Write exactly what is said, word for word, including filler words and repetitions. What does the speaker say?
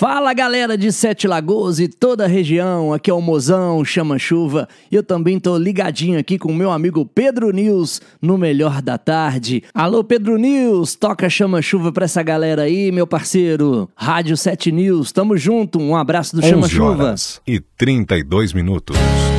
Fala galera de Sete Lagoas e toda a região, aqui é o Mozão, Chama Chuva, e eu também tô ligadinho aqui com o meu amigo Pedro News no Melhor da Tarde. Alô Pedro News, toca Chama Chuva pra essa galera aí, meu parceiro. Rádio Sete News, tamo junto, um abraço do Chama Chuva. onze horas e trinta e dois minutos.